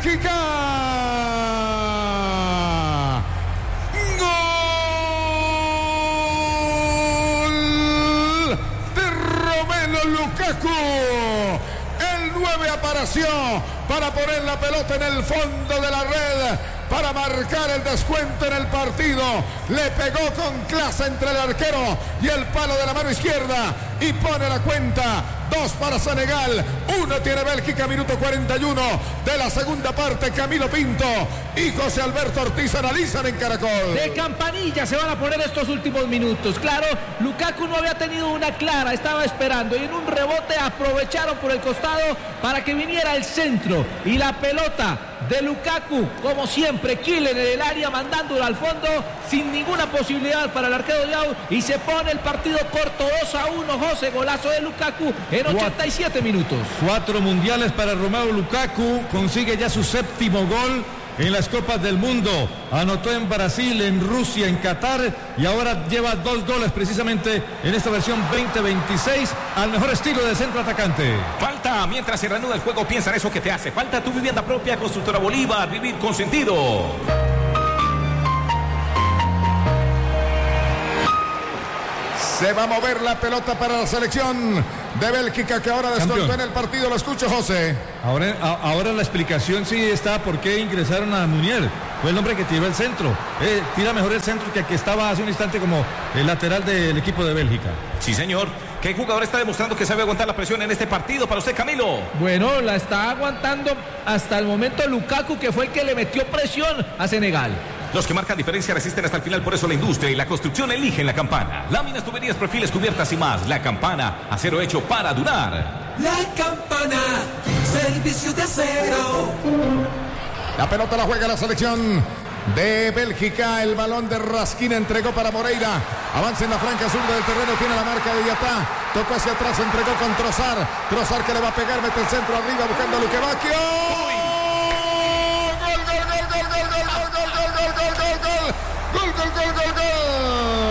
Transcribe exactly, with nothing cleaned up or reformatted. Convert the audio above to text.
Bélgica. Gol de Romelu Lukaku. El nueve apareció para poner la pelota en el fondo de la red, para marcar el descuento en el partido. Le pegó con clase entre el arquero y el palo de la mano izquierda y pone la cuenta. Dos para Senegal, uno tiene Bélgica, minuto cuarenta y uno de la segunda parte. Camilo Pinto y José Alberto Ortiz analizan en Caracol. De campanilla se van a poner estos últimos minutos. Claro, Lukaku no había tenido una clara, estaba esperando y en un rebote aprovecharon por el costado para que viniera el centro y la pelota de Lukaku, como siempre, Kylian en el área, mandándola al fondo sin ninguna posibilidad para el arquero de Yao, y se pone el partido corto. Dos a uno, José, golazo de Lukaku en ochenta y siete minutos. Cuatro mundiales para Romelu Lukaku, consigue ya su séptimo gol en las Copas del Mundo. Anotó en Brasil, en Rusia, en Qatar y ahora lleva dos goles precisamente en esta versión veinte veintiséis al mejor estilo de centro atacante. Falta, mientras se reanuda el juego, piensa en eso que te hace falta. Tu vivienda propia, Constructora Bolívar, vivir con sentido. Se va a mover la pelota para la selección de Bélgica, que ahora descontó en el partido. Lo escucho, José. Ahora, a, ahora la explicación sí está por qué ingresaron a Munier. Fue el hombre que tiró el centro. Eh, tira mejor el centro que el que estaba hace un instante como el lateral del equipo de Bélgica. Sí, señor. ¿Qué jugador está demostrando que sabe aguantar la presión en este partido para usted, Camilo? Bueno, la está aguantando hasta el momento Lukaku, que fue el que le metió presión a Senegal. Los que marcan diferencia resisten hasta el final, por eso la industria y la construcción eligen La Campana. Láminas, tuberías, perfiles, cubiertas y más. La Campana, acero hecho para durar. La Campana, servicio de acero. La pelota la juega la selección de Bélgica. El balón de Raskin entregó para Moreira. Avanza en la franja sur del terreno, tiene la marca de Diatá. Tocó hacia atrás, entregó con Trossard. Trossard que le va a pegar, mete el centro arriba buscando a Luquevacchio. Gol, gol, gol, gol, gol, gol, gol, gol, gol, gol, gol, gol, gol, gol, gol,